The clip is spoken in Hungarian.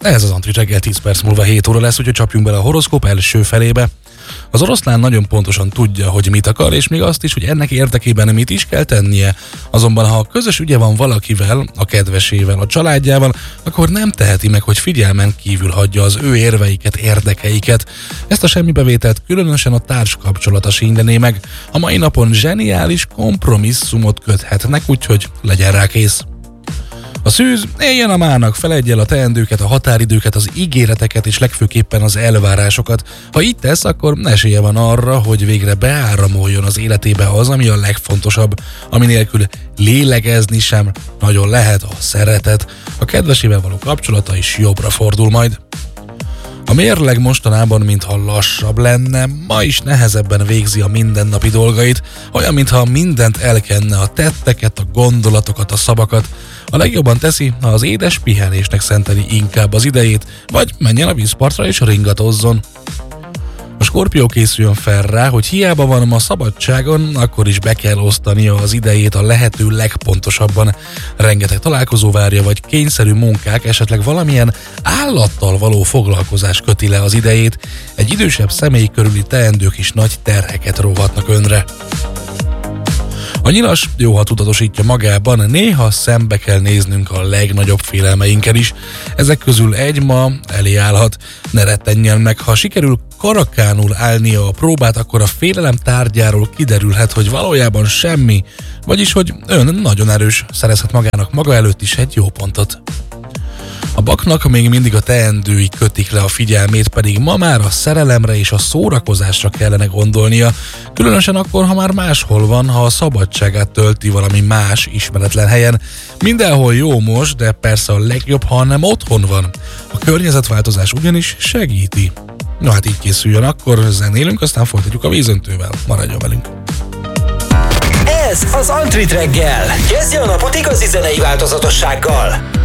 Ez az Antrit reggel 10 perc múlva 7 óra lesz, úgyhogy csapjunk bele a horoszkóp első felébe. Az oroszlán nagyon pontosan tudja, hogy mit akar, és még azt is, hogy ennek érdekében mit is kell tennie. Azonban, ha közös ügye van valakivel, a kedvesével, a családjával, akkor nem teheti meg, hogy figyelmen kívül hagyja az ő érveiket, érdekeiket. Ezt a semmibevételt különösen a társkapcsolata síndené meg. A mai napon zseniális kompromisszumot köthetnek, úgyhogy legyen rá kész. A szűz, éljen a mának, feledje el a teendőket, a határidőket, az ígéreteket és legfőképpen az elvárásokat. Ha így tesz, akkor esélye van arra, hogy végre beáramoljon az életébe az, ami a legfontosabb, ami nélkül lélegezni sem nagyon lehet, a szeretet. A kedvesével való kapcsolata is jobbra fordul majd. A mérleg mostanában, mintha lassabb lenne, ma is nehezebben végzi a mindennapi dolgait, olyan, mintha mindent elkenne, a tetteket, a gondolatokat, a szavakat. A legjobban teszi, ha az édes pihenésnek szenteli inkább az idejét, vagy menjen a vízpartra és ringatozzon. A Skorpió készüljön fel rá, hogy hiába van ma szabadságon, akkor is be kell osztania az idejét a lehető legpontosabban. Rengeteg találkozó várja, vagy kényszerű munkák, esetleg valamilyen állattal való foglalkozás köti le az idejét. Egy idősebb személy körüli teendők is nagy terheket róhatnak önre. A nyilas jó, ha tudatosítja magában, néha szembe kell néznünk a legnagyobb félelmeinkkel is. Ezek közül egy ma elé állhat. Ne rettenjen meg, ha sikerül karakánul állnia a próbát, akkor a félelem tárgyáról kiderülhet, hogy valójában semmi, vagyis hogy ön nagyon erős, szerezhet magának maga előtt is egy jó pontot. A baknak még mindig a teendői kötik le a figyelmét, pedig ma már a szerelemre és a szórakozásra kellene gondolnia, különösen akkor, ha már máshol van, ha a szabadságát tölti valami más, ismeretlen helyen. Mindenhol jó most, de persze a legjobb, ha nem otthon van. A környezetváltozás ugyanis segíti. Na hát így készüljön, akkor zenélünk, aztán folytatjuk a vízöntővel. Maradjon velünk! Ez az Antrit reggel. Kezdje a napot igazi zenei változatossággal.